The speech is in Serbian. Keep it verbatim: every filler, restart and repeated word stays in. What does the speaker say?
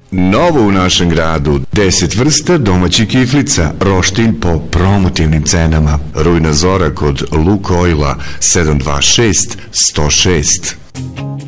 Novo u našem gradu, deset vrsta domaćih kiflica, roštilj po promotivnim cenama. Rujna zora kod Lukoila sedam dva šest sto šest.